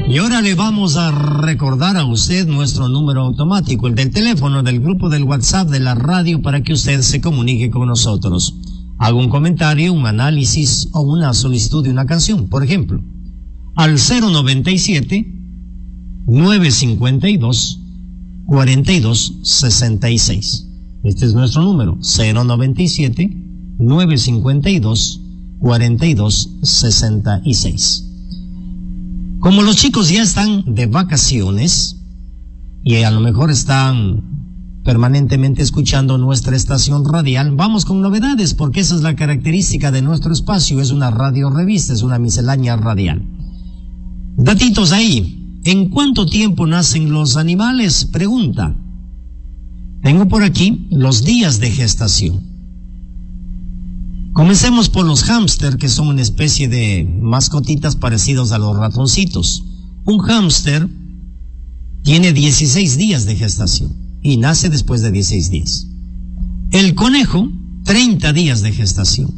Y ahora le vamos a recordar a usted nuestro número automático, el del teléfono del grupo del WhatsApp de la radio, para que usted se comunique con nosotros. Haga un comentario, un análisis o una solicitud de una canción, por ejemplo, al 097-952-4266. Este es nuestro número, 097-952-4266. Como los chicos ya están de vacaciones y a lo mejor están permanentemente escuchando nuestra estación radial, vamos con novedades, porque esa es la característica de nuestro espacio. Es una radio revista, es una miscelánea radial. Datitos ahí. ¿En cuánto tiempo nacen los animales? Pregunta. Tengo por aquí los días de gestación. Comencemos por los hámster, que son una especie de mascotitas parecidos a los ratoncitos. Un hámster tiene 16 días de gestación y nace después de 16 días. El conejo, 30 días de gestación.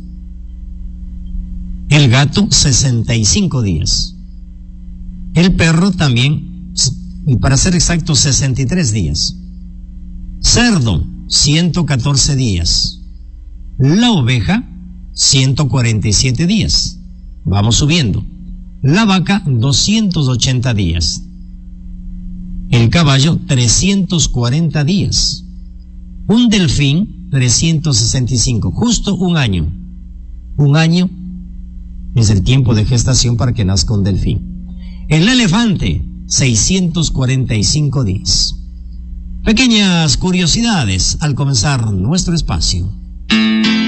El gato, 65 días. El perro también, y para ser exacto, 63 días. Cerdo, 114 días. La oveja, 147 días. Vamos subiendo. La vaca, 280 días. El caballo, 340 días. Un delfín, 365. Justo un año. Un año es el tiempo de gestación para que nazca un delfín. El elefante, 645 días. Pequeñas curiosidades al comenzar nuestro espacio.